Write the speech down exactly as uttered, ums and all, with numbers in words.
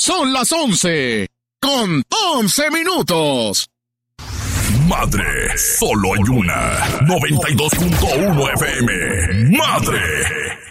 Son las once, con once minutos. Madre, solo hay una. noventa y dos punto uno F M. Madre.